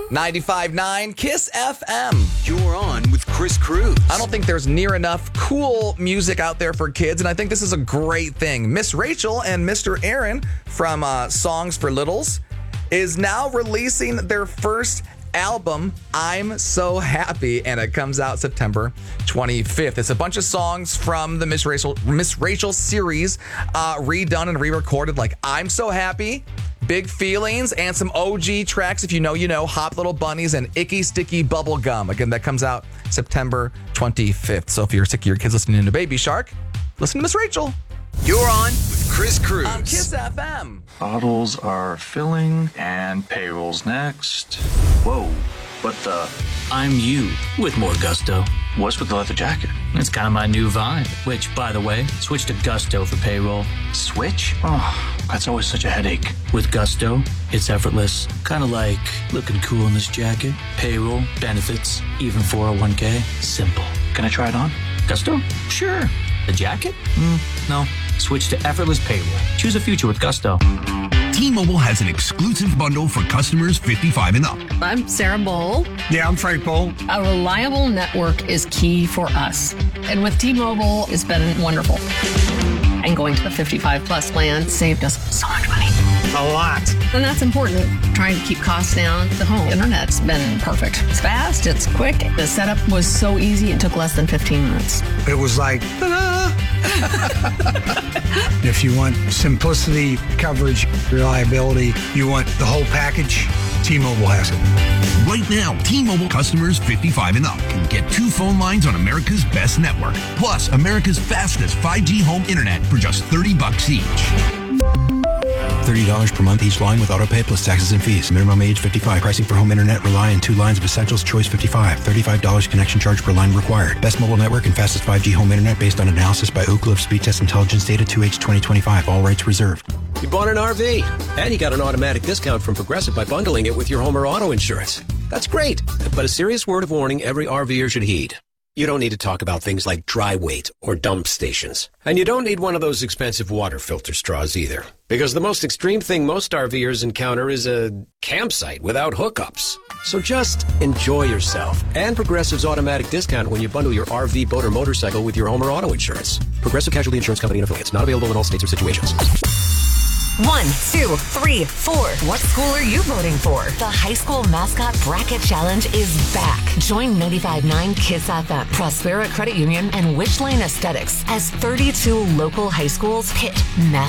95.9 Kiss FM. You're on with Chris Cruz. I don't think there's near enough cool music out there for kids, and I think this is a great thing. Miss Rachel and Mr. Aaron from Songs for Littles is now releasing their first album, I'm So Happy, and it comes out September 25th. It's a bunch of songs from the Miss Rachel series redone and re-recorded, like I'm So Happy, Big Feelings, and some OG tracks, if you know, you know, Hop Little Bunnies and Icky Sticky Bubble Gum. Again, that comes out September 25th. So if you're sick of your kids listening to Baby Shark, listen to Miss Rachel. You're on with Chris Cruz. On Kiss FM. Bottles are filling and payroll's next. Whoa, what the? I'm you with more gusto. What's with the leather jacket? It's kind of my new vibe, which, by the way, switch to Gusto for payroll. Switch? Oh, that's always such a headache. With Gusto, it's effortless. Kind of like looking cool in this jacket. Payroll, benefits, even 401k. Simple. Can I try it on? Gusto? Sure. The jacket? No. Switch to effortless payroll. Choose a future with Gusto. T-Mobile has an exclusive bundle for customers 55 and up. I'm Sarah Bowl. Yeah, I'm Frank Bowl. A reliable network is key for us. And with T-Mobile, it's been wonderful. And going to the 55 plus plan saved us so much money. A lot. And that's important. Trying to keep costs down. The home internet's been perfect. It's fast, it's quick. The setup was so easy, it took less than 15 minutes. It was like, ta-da! If you want simplicity, coverage, reliability, you want the whole package, T-Mobile has it. Right now, T-Mobile customers 55 and up can get 2 phone lines on America's best network, plus America's fastest 5G home internet for just $30 each. $30 per month each line with autopay plus taxes and fees. Minimum age 55. Pricing for home internet rely on 2 lines of Essentials Choice 55. $35 connection charge per line required. Best mobile network and fastest 5G home internet based on analysis by Ookla of Speed Test Intelligence data 2H 2025. All rights reserved. You bought an RV, and you got an automatic discount from Progressive by bundling it with your home or auto insurance. That's great, but a serious word of warning every RVer should heed. You don't need to talk about things like dry weight or dump stations. And you don't need one of those expensive water filter straws either. Because the most extreme thing most RVers encounter is a campsite without hookups. So just enjoy yourself and Progressive's automatic discount when you bundle your RV, boat, or motorcycle with your home or auto insurance. Progressive Casualty Insurance Company and affiliates. Not available in all states or situations. 1, 2, 3, 4. What school are you voting for? The High School Mascot Bracket Challenge is back. Join 95.9 Kiss FM, Prospera Credit Union, and Wishline Aesthetics as 32 local high schools pit mascots.